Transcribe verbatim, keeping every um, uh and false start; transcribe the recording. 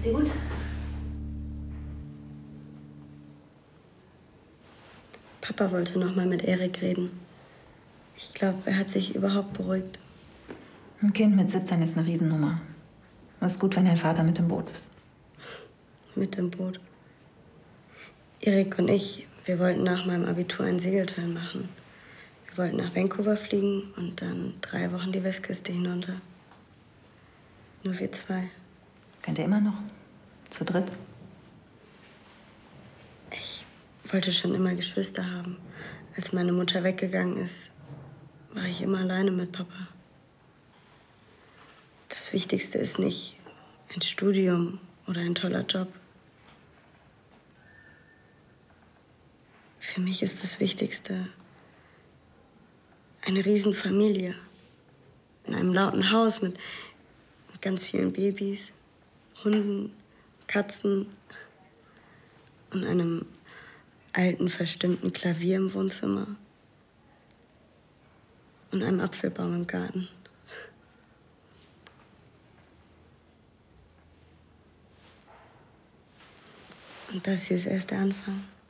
Geht's dir gut? Papa wollte noch mal mit Erik reden. Ich glaube, er hat sich überhaupt beruhigt. Ein Kind mit siebzehn ist eine Riesennummer. Es ist gut, wenn dein Vater mit im Boot ist. Mit im Boot. Erik und ich, wir wollten nach meinem Abitur einen Segeltörn machen. Wir wollten nach Vancouver fliegen und dann drei Wochen die Westküste hinunter. Nur wir zwei. Könnt ihr immer noch? Zu dritt? Ich wollte schon immer Geschwister haben. Als meine Mutter weggegangen ist, war ich immer alleine mit Papa. Das Wichtigste ist nicht ein Studium oder ein toller Job. Für mich ist das Wichtigste eine Riesenfamilie. In einem lauten Haus mit, mit ganz vielen Babys, Hunden, Katzen und einem alten, verstimmten Klavier im Wohnzimmer und einem Apfelbaum im Garten. Und das hier ist erst der Anfang.